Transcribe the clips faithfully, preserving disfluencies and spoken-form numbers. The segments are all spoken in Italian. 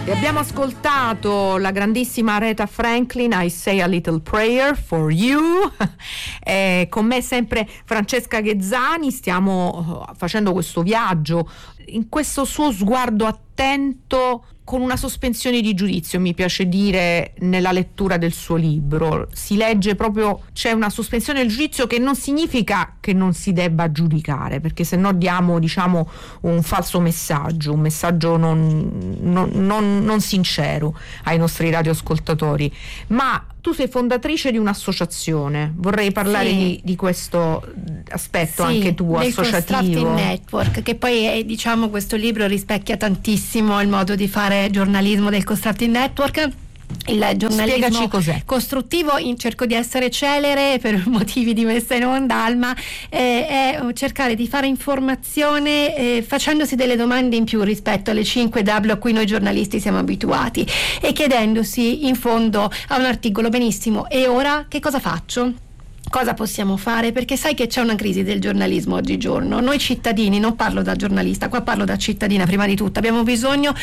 E abbiamo ascoltato la grandissima Aretha Franklin, I Say a Little Prayer for You. Eh, con me sempre Francesca Ghezzani. Stiamo facendo questo viaggio in questo suo sguardo attento, con una sospensione di giudizio, mi piace dire, nella lettura del suo libro. Si legge proprio, c'è una sospensione del giudizio, che non significa che non si debba giudicare, perché se no diamo, diciamo, un falso messaggio, un messaggio non, non, non, non sincero ai nostri radioascoltatori. Ma tu sei fondatrice di un'associazione, vorrei parlare sì. di, di questo aspetto, sì, anche tu, del associativo. Constructing Network, che poi è, diciamo, questo libro rispecchia tantissimo il modo di fare giornalismo del Constructing Network. Il giornalismo Spiegaci cos'è. costruttivo, in, cerco di essere celere per motivi di messa in onda, Alma, eh, è cercare di fare informazione eh, facendosi delle domande in più rispetto alle cinque W a cui noi giornalisti siamo abituati, e chiedendosi in fondo a un articolo: benissimo, e ora che cosa faccio? Cosa possiamo fare? Perché sai che c'è una crisi del giornalismo oggigiorno. Noi cittadini, non parlo da giornalista, qua parlo da cittadina prima di tutto, abbiamo bisogno,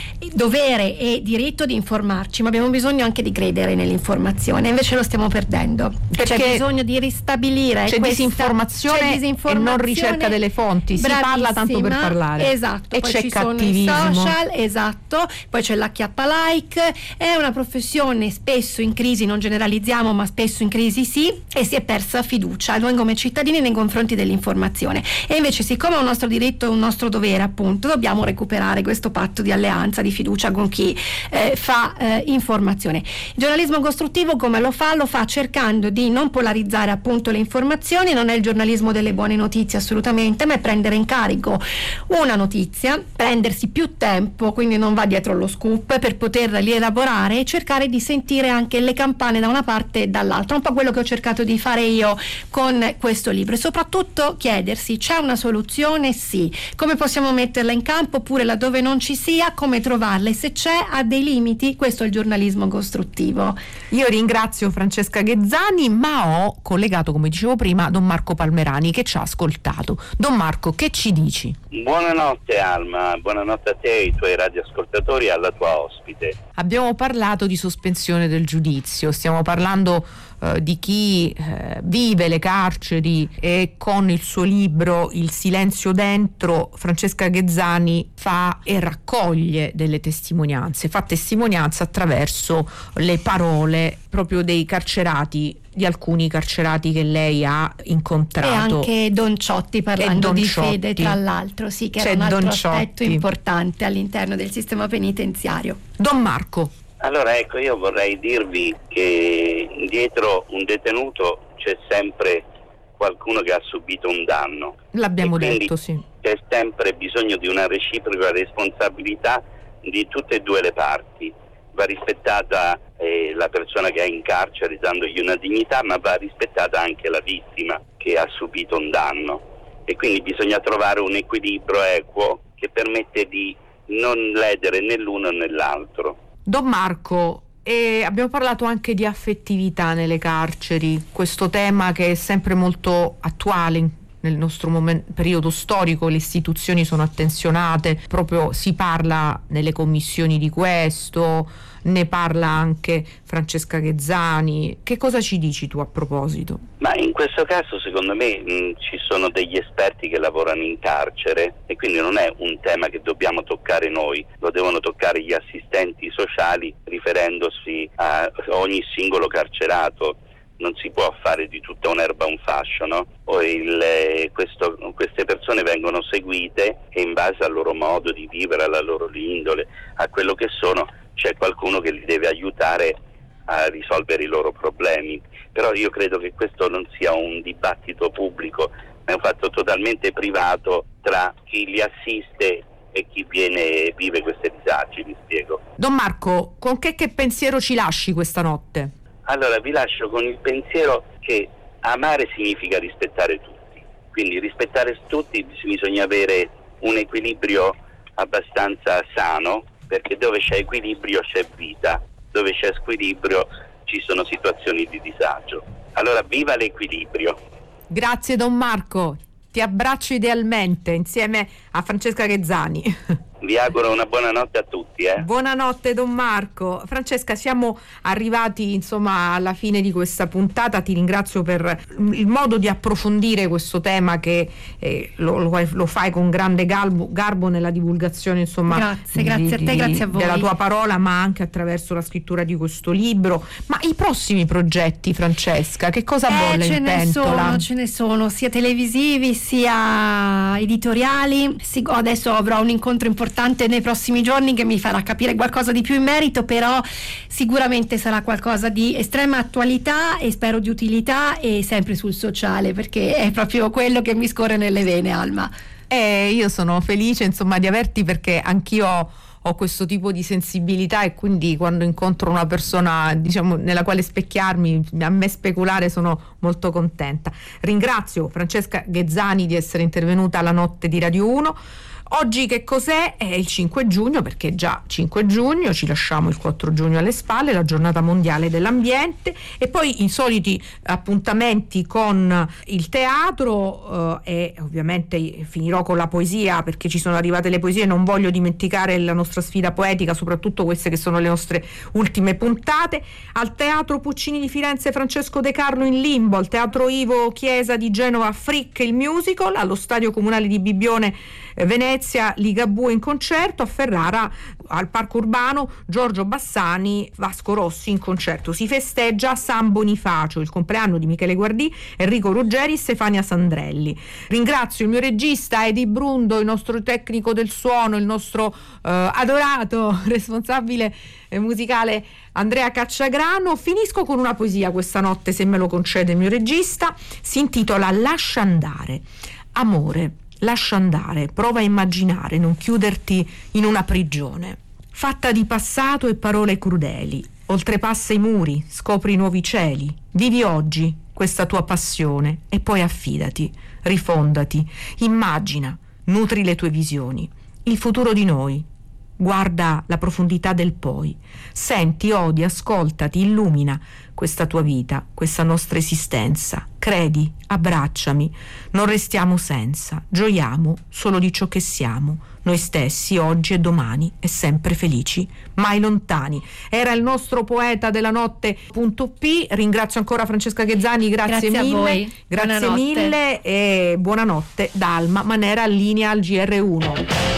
dovere e diritto di informarci, ma abbiamo bisogno anche di credere nell'informazione, invece lo stiamo perdendo. Perché c'è bisogno di ristabilire c'è, questa, disinformazione, c'è disinformazione e non ricerca delle fonti, si parla tanto per parlare. Esatto, e poi c'è ci cattivismo. sono i social, esatto, poi c'è l'acchiappa like, è una professione spesso in crisi, non generalizziamo, ma spesso in crisi sì, e si è persa fiducia noi come cittadini nei confronti dell'informazione, e invece, siccome è un nostro diritto e un nostro dovere, appunto, dobbiamo recuperare questo patto di alleanza, di fiducia con chi eh, fa eh, informazione. Il giornalismo costruttivo come lo fa? Lo fa cercando di non polarizzare, appunto, le informazioni. Non è il giornalismo delle buone notizie, assolutamente, ma è prendere in carico una notizia, prendersi più tempo, quindi non va dietro allo scoop, per poterla rielaborare e cercare di sentire anche le campane da una parte e dall'altra, un po' quello che ho cercato di fare io con questo libro, e soprattutto chiedersi: c'è una soluzione? Sì. Come possiamo metterla in campo? Oppure, laddove non ci sia, come trovarla? E se c'è, ha dei limiti? Questo è il giornalismo costruttivo. Io ringrazio Francesca Ghezzani, ma ho collegato, come dicevo prima, Don Marco Palmerani, che ci ha ascoltato. Don Marco, che ci dici? Buonanotte Alma, buonanotte a te, ai tuoi radioascoltatori e alla tua ospite. Abbiamo parlato di sospensione del giudizio, stiamo parlando eh, di chi eh, vive le carceri, e con il suo libro Il silenzio dentro Francesca Ghezzani fa e raccoglie delle testimonianze, fa testimonianza attraverso le parole proprio dei carcerati, di alcuni carcerati che lei ha incontrato. E anche Don Ciotti, parlando Don di Ciotti. fede, tra l'altro, sì, che C'è era un altro Don aspetto Ciotti. importante all'interno del sistema penitenziario. Don Marco. Allora, ecco, io vorrei dirvi che dietro un detenuto c'è sempre qualcuno che ha subito un danno. L'abbiamo E detto, sì. C'è sempre bisogno di una reciproca responsabilità di tutte e due le parti. Va rispettata eh, la persona che è in carcere, dandogli una dignità, ma va rispettata anche la vittima che ha subito un danno, e quindi bisogna trovare un equilibrio equo che permette di non ledere né l'uno né l'altro. Don Marco, e abbiamo parlato anche di affettività nelle carceri, questo tema che è sempre molto attuale nel nostro momento, periodo storico. Le istituzioni sono attenzionate, proprio si parla nelle commissioni di questo, ne parla anche Francesca Ghezzani. Che cosa ci dici tu a proposito? Ma in questo caso, secondo me, mh, ci sono degli esperti che lavorano in carcere, e quindi non è un tema che dobbiamo toccare noi, lo devono toccare gli assistenti sociali, riferendosi a ogni singolo carcerato. Non si può fare di tutta un'erba un fascio, no? O il, eh, questo, queste persone vengono seguite, e in base al loro modo di vivere, alla loro indole, a quello che sono, c'è qualcuno che li deve aiutare a risolvere i loro problemi. Però io credo che questo non sia un dibattito pubblico, è un fatto totalmente privato tra chi li assiste e chi viene vive questi disagi, vi spiego. Don Marco, con che, che pensiero ci lasci questa notte? Allora, vi lascio con il pensiero che amare significa rispettare tutti, quindi rispettare tutti bisogna avere un equilibrio abbastanza sano, perché dove c'è equilibrio c'è vita, dove c'è squilibrio ci sono situazioni di disagio. Allora, viva l'equilibrio! Grazie Don Marco, ti abbraccio idealmente insieme a Francesca Ghezzani. Vi auguro una buonanotte a tutti. Eh. Buonanotte Don Marco. Francesca, siamo arrivati insomma alla fine di questa puntata. Ti ringrazio per il modo di approfondire questo tema che eh, lo, lo, lo fai con grande garbo, garbo nella divulgazione insomma. Grazie, di, grazie a te, di, grazie a voi. Della tua parola, ma anche attraverso la scrittura di questo libro. Ma i prossimi progetti, Francesca, che cosa eh, bolle ce in ne pentola? sono, ce ne sono, sia televisivi sia editoriali. Si, adesso avrò un incontro importante nei prossimi giorni che mi farà capire qualcosa di più in merito, però sicuramente sarà qualcosa di estrema attualità e spero di utilità, e sempre sul sociale, perché è proprio quello che mi scorre nelle vene, Alma. Eh, io sono felice insomma di averti, perché anch'io ho, ho questo tipo di sensibilità, e quindi quando incontro una persona diciamo nella quale specchiarmi, a me speculare, sono molto contenta. Ringrazio Francesca Ghezzani di essere intervenuta alla notte di Radio uno. Oggi che cos'è? È il cinque giugno, perché già cinque giugno, ci lasciamo il quattro giugno alle spalle, la giornata mondiale dell'ambiente, e poi i soliti appuntamenti con il teatro, eh, e ovviamente finirò con la poesia, perché ci sono arrivate le poesie, non voglio dimenticare la nostra sfida poetica, soprattutto queste che sono le nostre ultime puntate. Al Teatro Puccini di Firenze Francesco De Carlo in Limbo, al Teatro Ivo Chiesa di Genova Frick il musical, allo Stadio Comunale di Bibbione Venezia Ligabue in concerto, a Ferrara al Parco Urbano Giorgio Bassani Vasco Rossi in concerto. Si festeggia San Bonifacio, il compleanno di Michele Guardì, Enrico Ruggeri e Stefania Sandrelli. Ringrazio il mio regista Edi Brundo, il nostro tecnico del suono, il nostro eh, adorato responsabile eh, musicale Andrea Cacciagrano. Finisco con una poesia questa notte, se me lo concede il mio regista. Si intitola Lascia andare. Amore, lascia andare, prova a immaginare, non chiuderti in una prigione, fatta di passato e parole crudeli. Oltrepassa i muri, scopri nuovi cieli. Vivi oggi questa tua passione e poi affidati, rifondati, immagina, nutri le tue visioni, il futuro di noi. Guarda la profondità del poi, senti, odi, ascoltati, illumina questa tua vita, questa nostra esistenza. Credi, abbracciami, non restiamo senza, gioiamo solo di ciò che siamo, noi stessi, oggi e domani, e sempre felici, mai lontani. Era il nostro poeta della notte punto p. Ringrazio ancora Francesca Ghezzani, grazie, grazie mille. A voi. Grazie buonanotte. mille e buonanotte da Alma Manera, linea al G R uno.